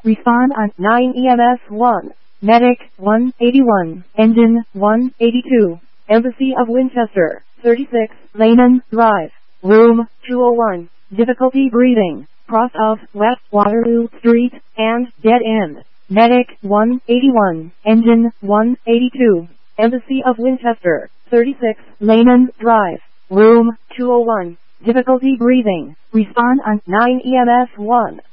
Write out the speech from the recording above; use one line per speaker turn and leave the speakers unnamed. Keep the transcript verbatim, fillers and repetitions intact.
Respond on nine E M S one. Medic one eighty-one. Engine one eighty-two. Embassy of Winchester, thirty-six, Lehman Drive, room two oh one. Difficulty breathing. Cross of West Waterloo Street and dead end. Medic one eighty-one. Engine one eighty-two. Embassy of Winchester, thirty-six, Lehman Drive, room two oh one. Difficulty breathing. Respond on nine E M S one.